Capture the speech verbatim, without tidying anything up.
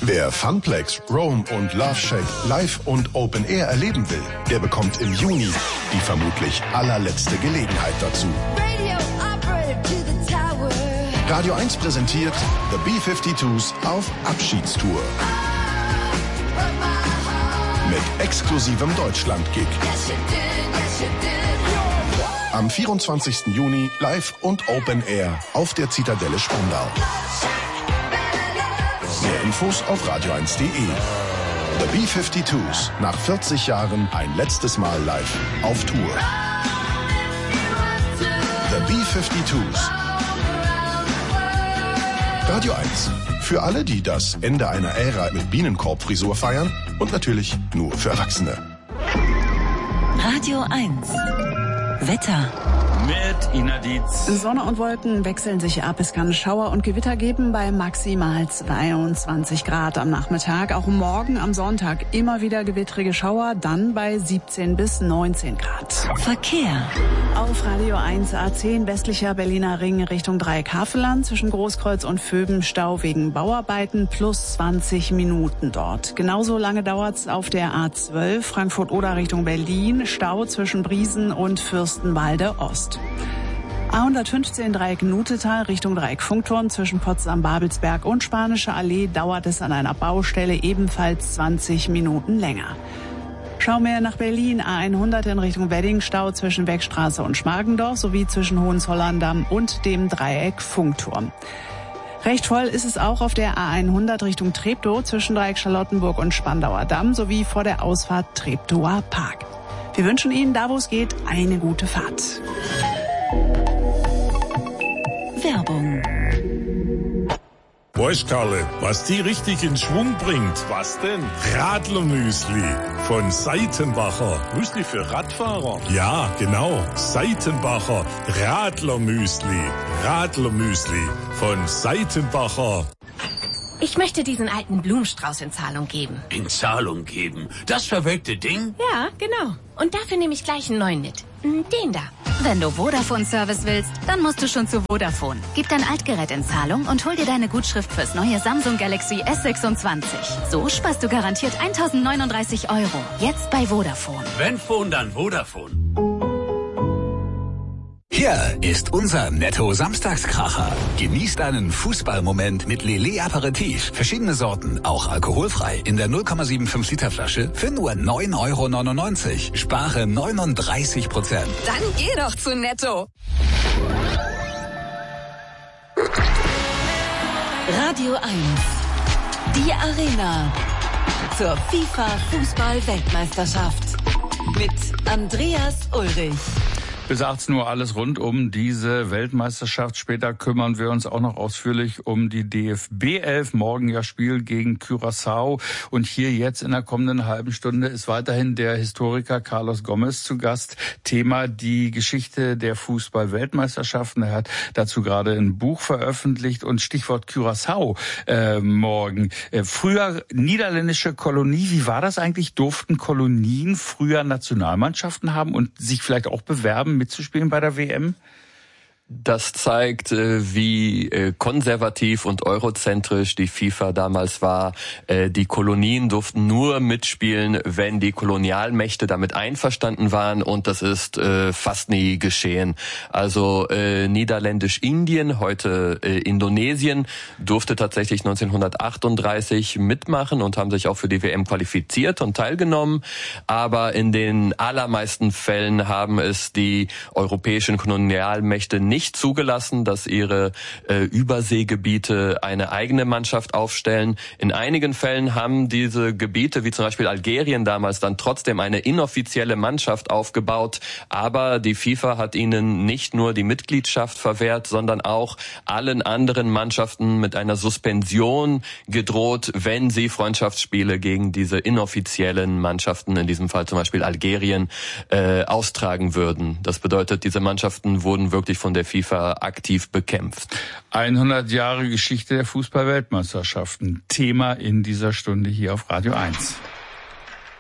Wer Funplex, Rome und Love Shack live und Open Air erleben will, der bekommt im Juni die vermutlich allerletzte Gelegenheit dazu. Radio eins präsentiert The B zweiundfünfzigs auf Abschiedstour. Mit exklusivem Deutschland-Gig. Am vierundzwanzigsten Juni live und Open Air auf der Zitadelle Spandau. Mehr Infos auf radio eins punkt de. The B zweiundfünfzigs, nach vierzig Jahren ein letztes Mal live auf Tour. The B zweiundfünfzigs. Radio eins. Für alle, die das Ende einer Ära mit Bienenkorbfrisur feiern und natürlich nur für Erwachsene. Radio eins. Wetter. Mit Ina Dietz. Sonne und Wolken wechseln sich ab. Es kann Schauer und Gewitter geben bei maximal zweiundzwanzig Grad am Nachmittag. Auch morgen am Sonntag immer wieder gewittrige Schauer, dann bei siebzehn bis neunzehn Grad. Verkehr. Auf Radio eins A zehn westlicher Berliner Ring Richtung Dreieck-Havelland zwischen Großkreuz und Vöben Stau wegen Bauarbeiten plus zwanzig Minuten dort. Genauso lange dauert's auf der A zwölf Frankfurt-Oder Richtung Berlin. Stau zwischen Briesen und Fürstenwalde Ost. A hundertfünfzehn Dreieck Nutetal Richtung Dreieck Funkturm zwischen Potsdam-Babelsberg und Spanische Allee dauert es an einer Baustelle ebenfalls zwanzig Minuten länger. Schau mehr nach Berlin, A hundert in Richtung Wedding, Stau zwischen Beckstraße und Schmargendorf sowie zwischen Hohenzollern-Damm und dem Dreieck Funkturm. Recht voll ist es auch auf der A hundert Richtung Treptow zwischen Dreieck Charlottenburg und Spandauer Damm sowie vor der Ausfahrt Treptower Park. Wir wünschen Ihnen, da wo es geht, eine gute Fahrt. Werbung. Weißt Karle, was die richtig in Schwung bringt? Was denn? Radlermüsli von Seitenbacher. Müsli für Radfahrer? Ja, genau. Seitenbacher Radlermüsli. Radlermüsli von Seitenbacher. Ich möchte diesen alten Blumenstrauß in Zahlung geben. In Zahlung geben? Das verwelkte Ding? Ja, genau. Und dafür nehme ich gleich einen neuen mit. Den da. Wenn du Vodafone-Service willst, dann musst du schon zu Vodafone. Gib dein Altgerät in Zahlung und hol dir deine Gutschrift fürs neue Samsung Galaxy S sechsundzwanzig. So sparst du garantiert eintausendneununddreißig Euro. Jetzt bei Vodafone. Wenn Phone, dann Vodafone. Hier ist unser Netto-Samstagskracher. Genießt einen Fußballmoment mit Lillet Aperitif. Verschiedene Sorten, auch alkoholfrei. In der null Komma fünfundsiebzig Liter Flasche für nur neun Euro neunundneunzig. Spare neununddreißig Prozent. Dann geh doch zu Netto. Radio eins. Die Arena. Zur FIFA-Fußball-Weltmeisterschaft. Mit Andreas Ulrich. Bis achtzehn Uhr alles rund um diese Weltmeisterschaft. Später kümmern wir uns auch noch ausführlich um die D F B elf. Morgen ja Spiel gegen Curaçao. Und hier jetzt in der kommenden halben Stunde ist weiterhin der Historiker Carlos Gomez zu Gast. Thema die Geschichte der Fußball-Weltmeisterschaften. Er hat dazu gerade ein Buch veröffentlicht und Stichwort Curaçao äh, morgen. Äh, früher niederländische Kolonie. Wie war das eigentlich? Durften Kolonien früher Nationalmannschaften haben und sich vielleicht auch bewerben, mitzuspielen bei der W M? Das zeigt, wie konservativ und eurozentrisch die FIFA damals war. Die Kolonien durften nur mitspielen, wenn die Kolonialmächte damit einverstanden waren, und das ist fast nie geschehen. Also Niederländisch-Indien, heute Indonesien, durfte tatsächlich neunzehnhundertachtunddreißig mitmachen und haben sich auch für die W M qualifiziert und teilgenommen. Aber in den allermeisten Fällen haben es die europäischen Kolonialmächte nicht zugelassen, dass ihre äh, Überseegebiete eine eigene Mannschaft aufstellen. In einigen Fällen haben diese Gebiete, wie zum Beispiel Algerien damals, dann trotzdem eine inoffizielle Mannschaft aufgebaut. Aber die FIFA hat ihnen nicht nur die Mitgliedschaft verwehrt, sondern auch allen anderen Mannschaften mit einer Suspension gedroht, wenn sie Freundschaftsspiele gegen diese inoffiziellen Mannschaften, in diesem Fall zum Beispiel Algerien, äh, austragen würden. Das bedeutet, diese Mannschaften wurden wirklich von der FIFA aktiv bekämpft. hundert Jahre Geschichte der Fußball-Weltmeisterschaften. Thema in dieser Stunde hier auf Radio eins.